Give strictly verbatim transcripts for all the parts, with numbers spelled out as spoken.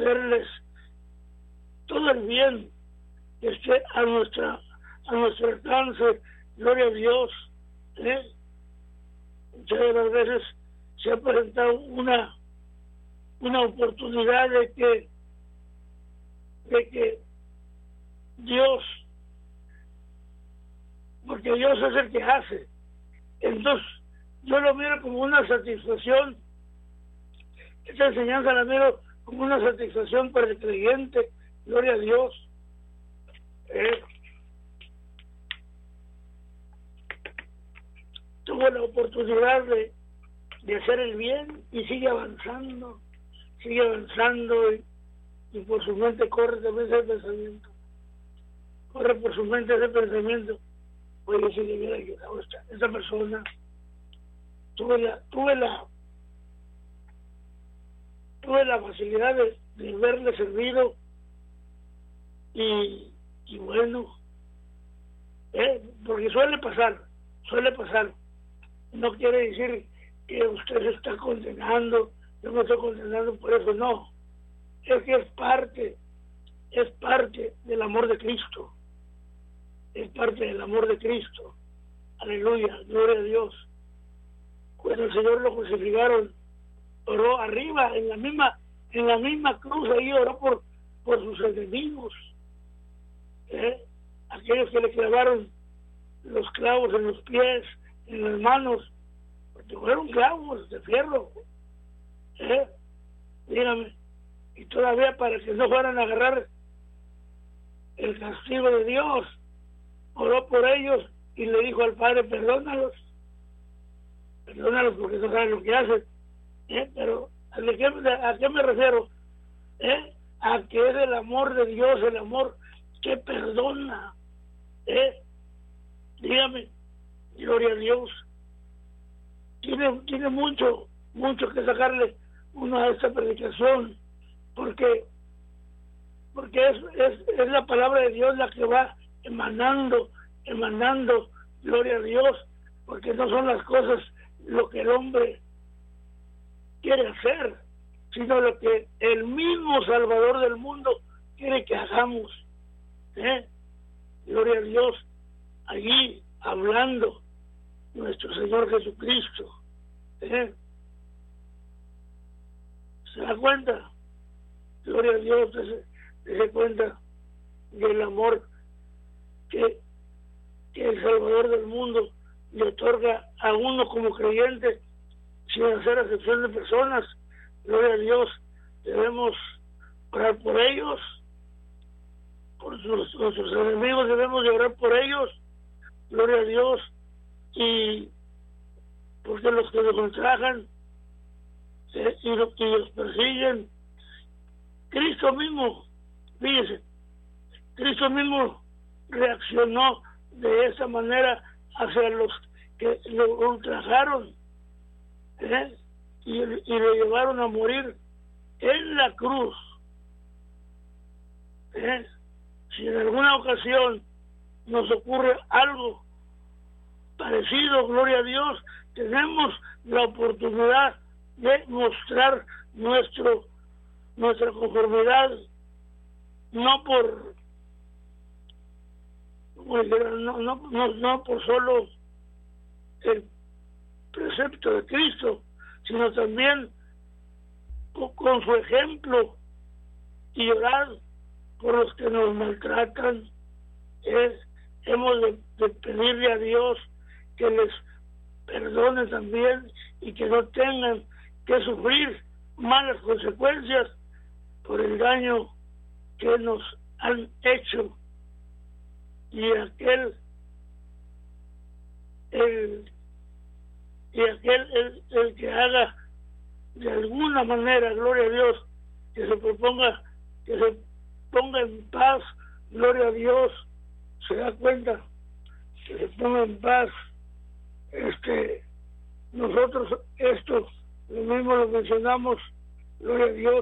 hacerles todo el bien que esté a nuestra a nuestro alcance. Gloria a Dios. ¿eh? Muchas de las veces se ha presentado una una oportunidad de que de que Dios, porque Dios es el que hace, entonces yo lo miro como una satisfacción. Esta enseñanza la miro como una satisfacción para el creyente. Gloria a Dios. eh, tuvo la oportunidad de, de hacer el bien y sigue avanzando, sigue avanzando y, y por su mente corre también ese pensamiento, corre por su mente ese pensamiento. Oye, si le hubiera ayudado a esta, esta persona, tuve la, tuve la, tuve la facilidad de, de verle servido y, y bueno, eh, porque suele pasar, suele pasar. No quiere decir que usted se está condenando, yo me estoy condenando por eso, no. Es que es parte, es parte del amor de Cristo. Es parte del amor de Cristo. Aleluya, gloria a Dios. Cuando el Señor lo crucificaron, oró arriba, en la misma, en la misma cruz, ahí oró por, por sus enemigos. ¿Eh? Aquellos que le clavaron los clavos en los pies, en las manos, porque fueron clavos de fierro. ¿Eh? Dígame. Y todavía para que no fueran a agarrar el castigo de Dios, oró por ellos y le dijo al Padre, perdónalos, perdónalos porque no saben lo que hacen. ¿Eh? Pero ¿a qué, a qué me refiero? ¿Eh? A que es el amor de Dios, el amor que perdona. ¿Eh? Dígame, gloria a Dios. Tiene, tiene mucho, mucho que sacarle uno a esta predicación, porque porque es, es, es la palabra de Dios la que va emanando, emanando, gloria a Dios, porque no son las cosas lo que el hombre quiere hacer, sino lo que el mismo Salvador del mundo quiere que hagamos. ¿Eh? Gloria a Dios, allí hablando nuestro Señor Jesucristo. ¿Eh? ¿Se da cuenta? Gloria a Dios, se da cuenta del amor que, que el Salvador del mundo le otorga a uno como creyente, sin hacer acepción de personas. Gloria a Dios, debemos orar por ellos, por sus, nuestros enemigos debemos de orar por ellos, gloria a Dios, y porque los que nos ultrajan eh, y, los, y los persiguen, Cristo mismo, fíjese, Cristo mismo reaccionó de esa manera hacia los que lo ultrajaron, ¿eh? y, y le llevaron a morir en la cruz. ¿Eh? Si en alguna ocasión nos ocurre algo parecido, gloria a Dios, tenemos la oportunidad de mostrar nuestro nuestra conformidad, no por no, no, no, no por solo el precepto de Cristo, sino también con, con su ejemplo, y orar por los que nos maltratan. Es, hemos de, de pedirle a Dios que les perdone también y que no tengan que sufrir malas consecuencias por el daño que nos han hecho. Y aquel el y aquel el, el que haga de alguna manera, gloria a Dios, que se proponga, que se ponga en paz, gloria a Dios, se da cuenta, que se ponga en paz. Este, nosotros esto lo mismo lo mencionamos, gloria a Dios,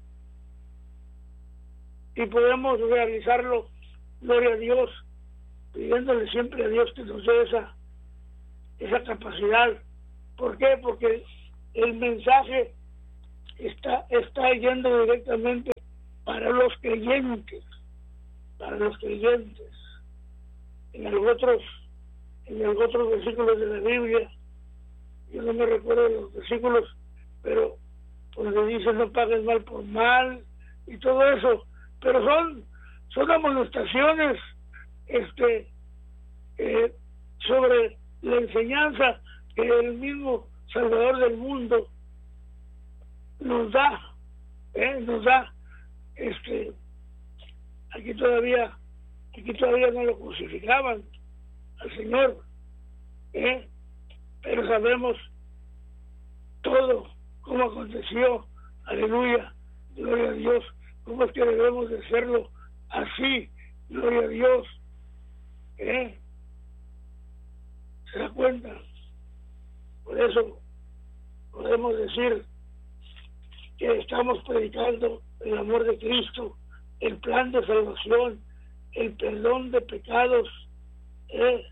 y podemos realizarlo, gloria a Dios, pidiéndole siempre a Dios que nos dé esa esa capacidad. ¿Por qué? Porque el mensaje está está yendo directamente para los creyentes, para los creyentes. En los otros, en los otros versículos de la Biblia, yo no me recuerdo de los versículos, pero donde dice no pagues mal por mal y todo eso, pero son, son amonestaciones este, eh, sobre la enseñanza que el mismo Salvador del mundo nos da, ¿eh? nos da, este, aquí todavía, aquí todavía no lo crucificaban al Señor, ¿eh? pero sabemos todo cómo aconteció, aleluya, gloria a Dios, cómo es que debemos de hacerlo así, gloria a Dios, ¿eh? ¿Se da cuenta? Por eso podemos decir que estamos predicando el amor de Cristo, el plan de salvación, el perdón de pecados, ¿eh?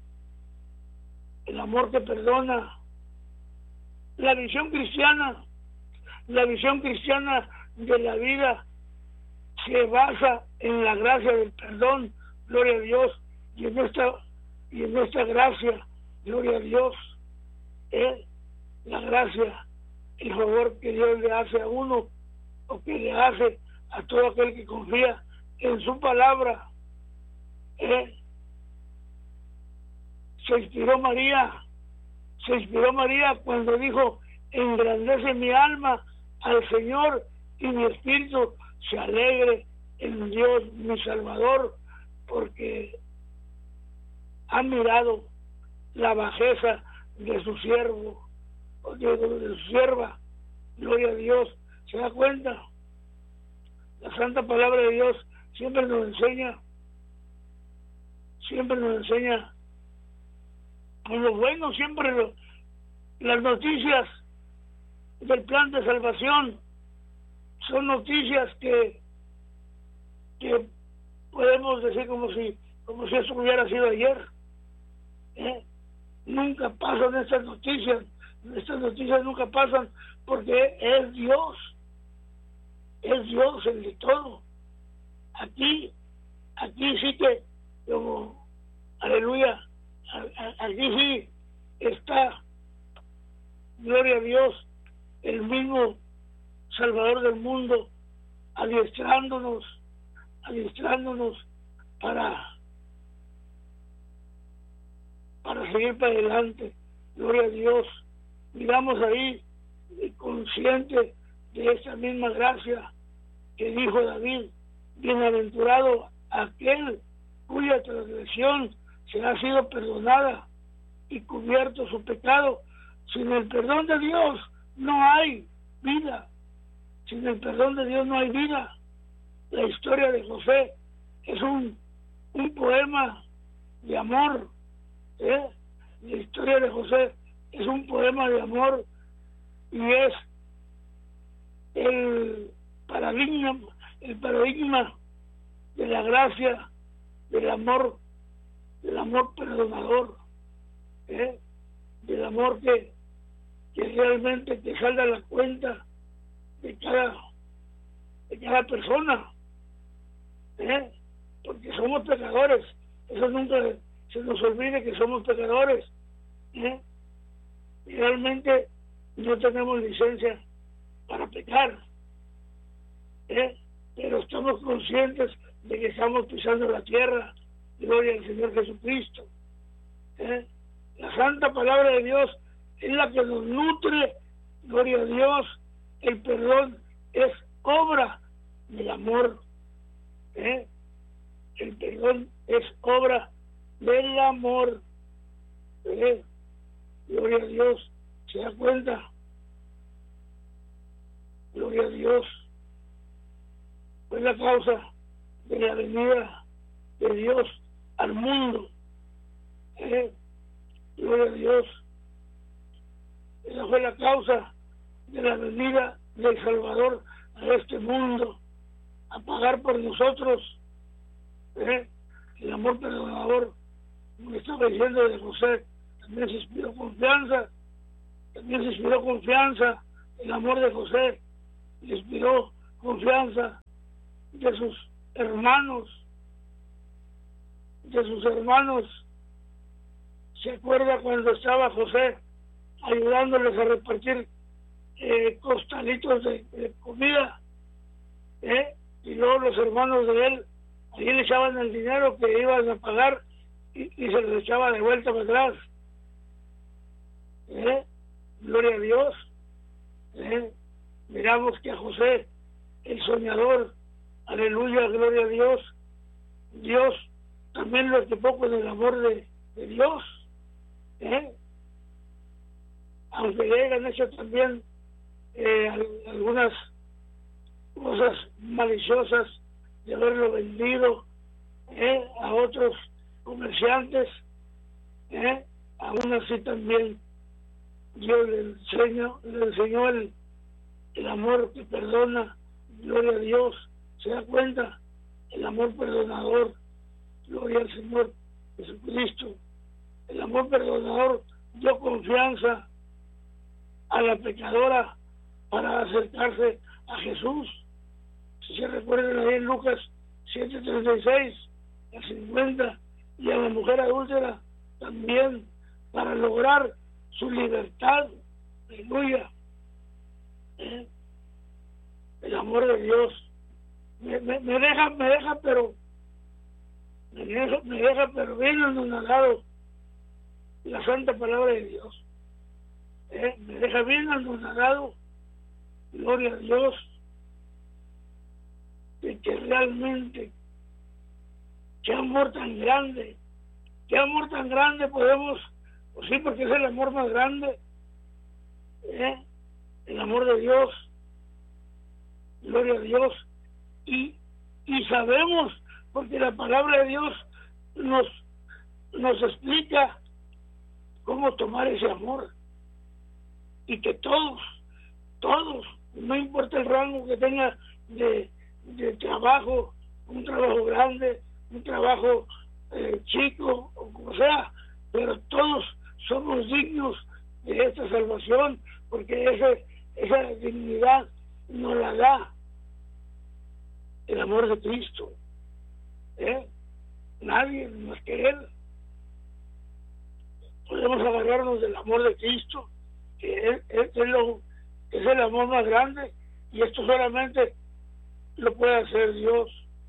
el amor que perdona. La visión cristiana, la visión cristiana de la vida se basa en la gracia del perdón, gloria a Dios, y en esta, y en esta gracia, gloria a Dios, ¿eh? la gracia, el favor que Dios le hace a uno, o que le hace a todo aquel que confía en su palabra. ¿eh? Se inspiró María, se inspiró María cuando dijo, engrandece mi alma al Señor y mi espíritu se alegre en Dios mi Salvador, porque ha mirado la bajeza de su siervo, de, de su sierva, gloria a Dios. ¿Se da cuenta? La santa palabra de Dios siempre nos enseña, siempre nos enseña por lo bueno, siempre lo, las noticias del plan de salvación son noticias que que podemos decir como si como si eso hubiera sido ayer. ¿eh? Nunca pasan estas noticias, estas noticias nunca pasan porque es Dios, es Dios el de todo. Aquí, aquí sí que, como, aleluya, aquí sí está, gloria a Dios, el mismo Salvador del mundo, adiestrándonos, adiestrándonos para para seguir para adelante, gloria a Dios. Miramos ahí, consciente de esa misma gracia que dijo David, bienaventurado aquel cuya transgresión se ha sido perdonada y cubierto su pecado. Sin el perdón de Dios no hay vida, sin el perdón de Dios no hay vida. La historia de José es un, un poema de amor, ¿eh? La historia de José es un poema de amor y es el paradigma, el paradigma de la gracia, del amor, del amor perdonador, ¿eh? del amor que, que realmente te salda la cuenta de cada, de cada persona, ¿eh? porque somos pecadores, eso nunca se nos olvide que somos pecadores, ¿eh? y realmente no tenemos licencia para pecar, ¿eh? pero estamos conscientes de que estamos pisando la tierra, gloria al Señor Jesucristo. ¿eh? La santa palabra de Dios es la que nos nutre, gloria a Dios. El perdón es obra del amor, ¿eh? el perdón es obra del amor, ¿eh? gloria a Dios. ¿Se da cuenta? Gloria a Dios. Fue la causa de la venida de Dios al mundo, ¿eh? gloria a Dios. Esa fue la causa de la venida del Salvador a este mundo, a pagar por nosotros, ¿eh? el amor perdonador. Como estaba diciendo de José, también se inspiró confianza, también se inspiró confianza, el amor de José le inspiró confianza, de sus hermanos, de sus hermanos. ¿Se acuerda cuando estaba José ayudándoles a repartir eh, costalitos de, de comida? ¿Eh? Y luego los hermanos de él, ahí le echaban el dinero que iban a pagar y, y se los echaba de vuelta para atrás. ¿Eh? Gloria a Dios. ¿Eh? Miramos que a José, el soñador, aleluya, gloria a Dios, Dios también lo equipó con el amor de, de Dios. ¿Eh? Aunque le hayan hecho también eh, algunas cosas maliciosas de haberlo vendido ¿eh? a otros comerciantes, ¿eh? aún así también Dios le enseñó, le enseñó el, el amor que perdona. Gloria a Dios. ¿Se da cuenta? El amor perdonador. Gloria al Señor Jesucristo. El amor perdonador dio confianza a la pecadora para acercarse a Jesús. Si se recuerdan ahí en Lucas siete treinta y seis a cincuenta, y a la mujer adúltera también, para lograr su libertad. Aleluya. ¿Eh? El amor de Dios me, me, me deja, me deja, pero me deja, me deja, pero bien anonadado la santa palabra de Dios. ¿Eh? Me deja bien anonadado, gloria a Dios, de que realmente, qué amor tan grande, qué amor tan grande podemos, pues sí, porque es el amor más grande, ¿eh? El amor de Dios, gloria a Dios, y, y sabemos, porque la palabra de Dios nos, nos explica cómo tomar ese amor, y que todos, todos, no importa el rango que tenga de, de trabajo, un trabajo grande, un trabajo eh, chico, o como sea, pero todos somos dignos de esta salvación, porque ese, esa dignidad nos la da el amor de Cristo. ¿Eh? Nadie más que Él. Podemos agarrarnos del amor de Cristo, que es, es, es, lo, es el amor más grande, y esto solamente lo puede hacer Dios.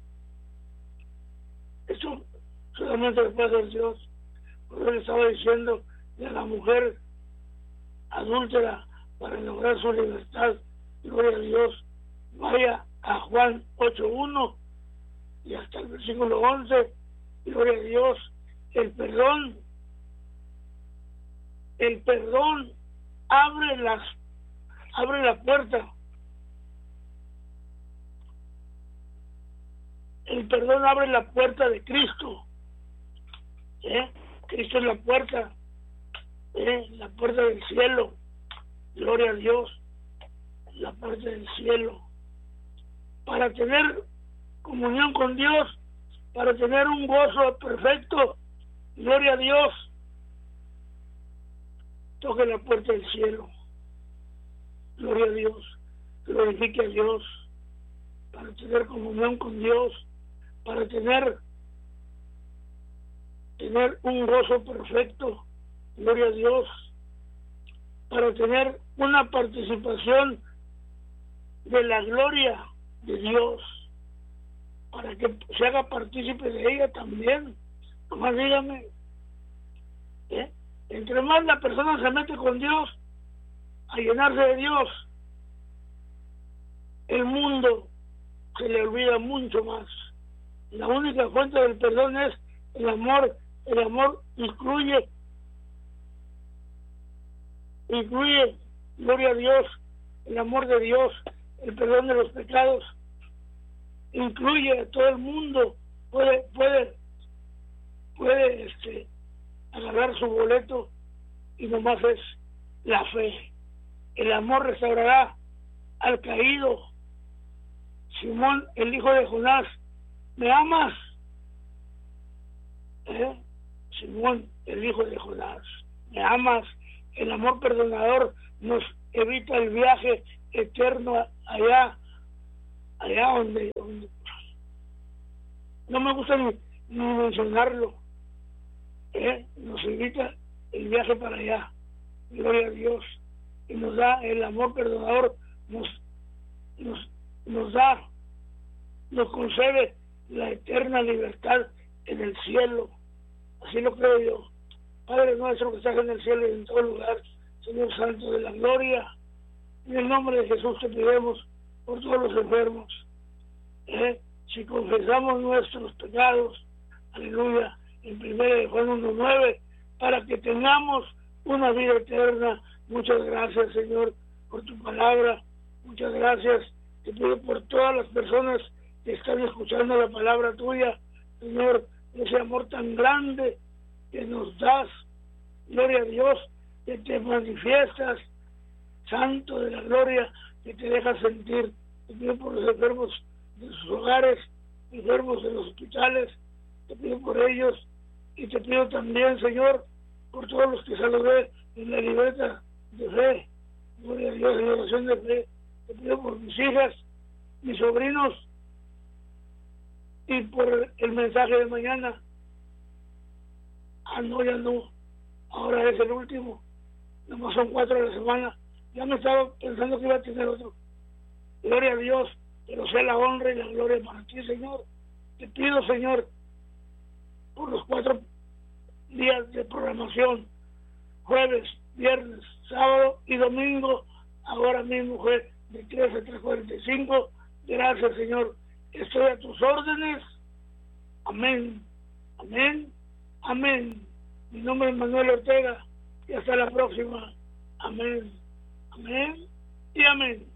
Esto solamente lo puede hacer Dios. Por eso le estaba diciendo de la mujer adúltera, para lograr su libertad, gloria a Dios, vaya a Juan ocho uno y hasta el versículo once, gloria a Dios. El perdón, el perdón abre las abre la puerta. El perdón abre la puerta de Cristo. ¿Eh? Cristo es la puerta, ¿eh? La puerta del cielo. Gloria a Dios, la puerta del cielo. Para tener comunión con Dios, para tener un gozo perfecto, gloria a Dios, toque la puerta del cielo. Gloria a Dios, glorifique a Dios, para tener comunión con Dios, para tener tener un gozo perfecto, gloria a Dios, para tener una participación de la gloria de Dios, para que se haga partícipe de ella también. Nomás dígame, ¿eh? Entre más la persona se mete con Dios, a llenarse de Dios, el mundo se le olvida mucho más. La única fuente del perdón es el amor. El amor incluye incluye, gloria a Dios, el amor de Dios, el perdón de los pecados, incluye a todo el mundo. Puede puede puede este agarrar su boleto, y nomás es la fe. El amor restaurará al caído. Simón, el hijo de Jonás, ¿me amas? ¿Eh? Simón, el hijo de Jonás, ¿me amas? El amor perdonador nos evita el viaje eterno allá, allá donde, donde no me gusta ni, ni mencionarlo, ¿eh? Nos invita el viaje para allá, gloria a Dios, y nos da el amor perdonador, nos, nos, nos da, nos concede la eterna libertad en el cielo, así lo creo yo. Padre nuestro que estás en el cielo y en todo lugar, Señor Santo de la gloria, en el nombre de Jesús te pedimos por todos los enfermos, ¿eh? Si confesamos nuestros pecados, aleluya, en primera de Juan uno nueve, para que tengamos una vida eterna. Muchas gracias, Señor, por tu palabra. Muchas gracias. Te pido por todas las personas que están escuchando la palabra tuya, Señor, ese amor tan grande que nos das. Gloria a Dios, que te manifiestas, Santo de la gloria, que te dejas sentir. Te pido por los enfermos de sus hogares, enfermos de los hospitales, te pido por ellos, y te pido también, Señor, por todos los que saludé en la libreta de fe, gloria a Dios, en la oración de fe. Te pido por mis hijas, mis sobrinos, y por el mensaje de mañana. Ah, no, ya no, ahora es el último, nomás son cuatro de la semana. Ya me estaba pensando que iba a tener otro. Gloria a Dios, pero sea la honra y la gloria para ti, Señor. Te pido, Señor, por los cuatro días de programación, jueves, viernes, sábado y domingo, ahora mismo fue de tres a tres cuarenta y cinco. Gracias, Señor. Estoy a tus órdenes. Amén. Amén. Amén. Mi nombre es Manuel Ortega y hasta la próxima. Amén. Amén y amén.